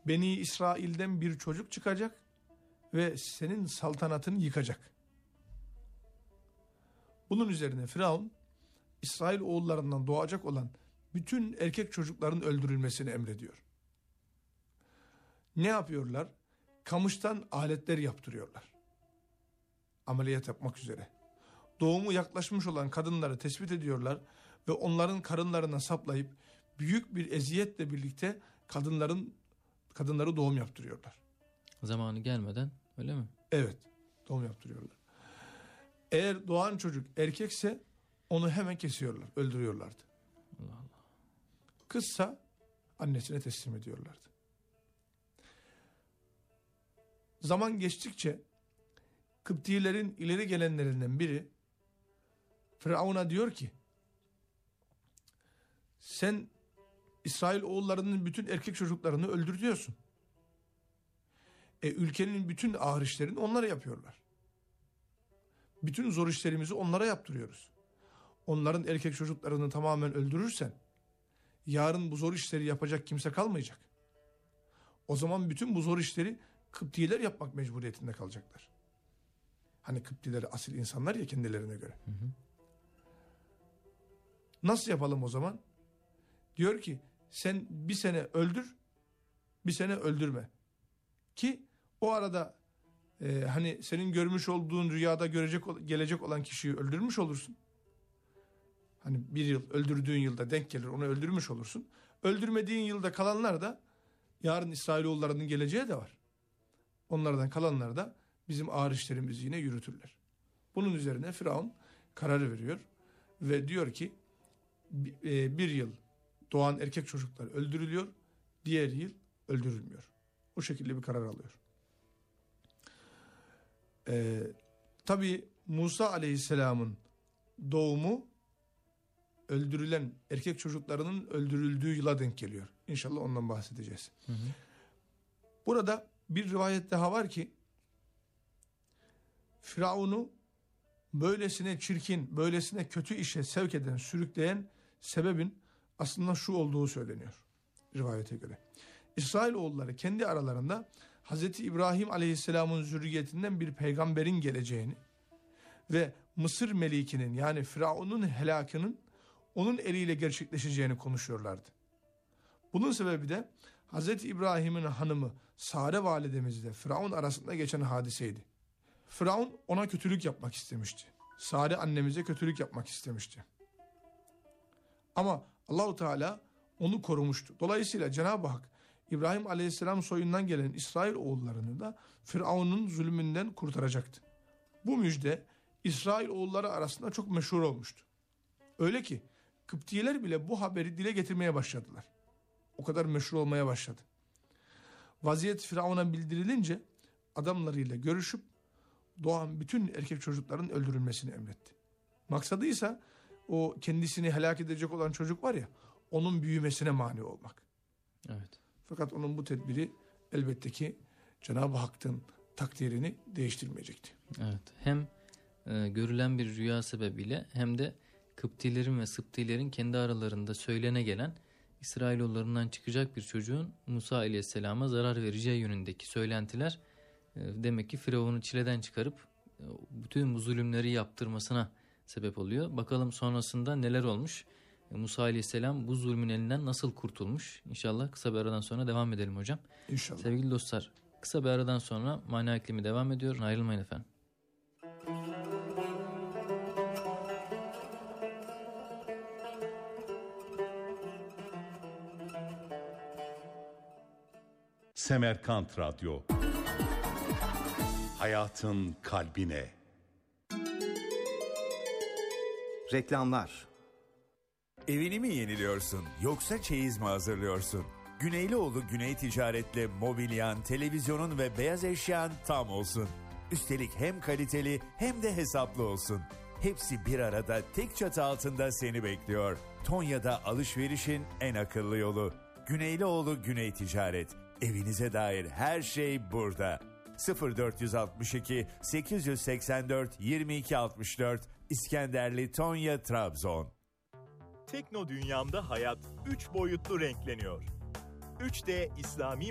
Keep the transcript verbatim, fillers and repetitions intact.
Beni İsrail'den bir çocuk çıkacak ve senin saltanatını yıkacak. Bunun üzerine Firavun İsrail oğullarından doğacak olan bütün erkek çocukların öldürülmesini emrediyor. Ne yapıyorlar? Kamıştan aletler yaptırıyorlar. Ameliyat yapmak üzere. Doğumu yaklaşmış olan kadınları tespit ediyorlar ve onların karınlarına saplayıp büyük bir eziyetle birlikte kadınların kadınları doğum yaptırıyorlar. Zamanı gelmeden, öyle mi? Evet, doğum yaptırıyorlar. Eğer doğan çocuk erkekse onu hemen kesiyorlar, öldürüyorlardı. Allah Allah. Kızsa annesine teslim ediyorlardı. Zaman geçtikçe Kıptilerin ileri gelenlerinden biri Firavun'a diyor ki, sen İsrail oğullarının bütün erkek çocuklarını öldürtüyorsun. E, ülkenin bütün ağır işlerini onlara yapıyorlar. Bütün zor işlerimizi onlara yaptırıyoruz. Onların erkek çocuklarını tamamen öldürürsen yarın bu zor işleri yapacak kimse kalmayacak. O zaman bütün bu zor işleri Kıptiler yapmak mecburiyetinde kalacaklar. Hani Kıptiler asil insanlar ya kendilerine göre. Hı hı. Nasıl yapalım o zaman? Diyor ki sen bir sene öldür, bir sene öldürme. Ki o arada e, hani senin görmüş olduğun rüyada görecek gelecek olan kişiyi öldürmüş olursun. Hani bir yıl öldürdüğün yılda denk gelir, onu öldürmüş olursun. Öldürmediğin yılda kalanlar da yarın İsrailoğullarının geleceği de var. Onlardan kalanlar da bizim ağır işlerimizi yine yürütürler. Bunun üzerine Firavun kararı veriyor ve diyor ki bir yıl doğan erkek çocuklar öldürülüyor, diğer yıl öldürülmüyor. O şekilde bir karar alıyor. Ee, tabii Musa Aleyhisselam'ın doğumu öldürülen erkek çocuklarının öldürüldüğü yıla denk geliyor. İnşallah ondan bahsedeceğiz. Hı hı. Burada bir rivayet daha var ki Firavun'u böylesine çirkin, böylesine kötü işe sevk eden, sürükleyen sebebin aslında şu olduğu söyleniyor rivayete göre. İsrailoğulları kendi aralarında Hazreti İbrahim Aleyhisselam'ın zürriyetinden bir peygamberin geleceğini ve Mısır melikinin yani Firavun'un helakının onun eliyle gerçekleşeceğini konuşuyorlardı. Bunun sebebi de Hazreti İbrahim'in hanımı Sare validemizle Firavun arasında geçen hadiseydi. Firavun ona kötülük yapmak istemişti. Sare annemize kötülük yapmak istemişti. Ama Allahu Teala onu korumuştu. Dolayısıyla Cenab-ı Hak İbrahim Aleyhisselam soyundan gelen İsrail oğullarını da Firavun'un zulmünden kurtaracaktı. Bu müjde İsrail oğulları arasında çok meşhur olmuştu. Öyle ki Kıptiler bile bu haberi dile getirmeye başladılar. O kadar meşhur olmaya başladı. Vaziyet Firavun'a bildirilince adamlarıyla görüşüp doğan bütün erkek çocukların öldürülmesini emretti. Maksadı ise o kendisini helak edecek olan çocuk var ya, onun büyümesine mani olmak. Evet. Fakat onun bu tedbiri elbette ki Cenab-ı Hakk'ın takdirini değiştirmeyecekti. Evet. Hem e, görülen bir rüya sebebiyle hem de Kıptilerin ve Sıptilerin kendi aralarında söylene gelen İsrailoğullarından çıkacak bir çocuğun Musa Aleyhisselam'a zarar vereceği yönündeki söylentiler e, demek ki Firavun'u çileden çıkarıp e, bütün bu zulümleri yaptırmasına sebep oluyor. Bakalım sonrasında neler olmuş? E, Musa Aleyhisselam bu zulmün elinden nasıl kurtulmuş? İnşallah kısa bir aradan sonra devam edelim hocam. İnşallah. Sevgili dostlar, kısa bir aradan sonra Mana İklimi devam ediyor. Ayrılmayın efendim. Semerkant Radyo, hayatın kalbine. Reklamlar. Evini mi yeniliyorsun yoksa çeyiz mi hazırlıyorsun? Güneylioğlu Güney Ticaret'le mobilyan, televizyonun ve beyaz eşyan tam olsun. Üstelik hem kaliteli hem de hesaplı olsun. Hepsi bir arada tek çatı altında seni bekliyor. Tonya'da alışverişin en akıllı yolu. Güneylioğlu Güney Ticaret. Evinize dair her şey burada. sıfır dört altı iki sekiz seksen dört yirmi iki altmış dört İskenderli Tonya Trabzon. Tekno dünyamda hayat üç boyutlu renkleniyor. üç D İslami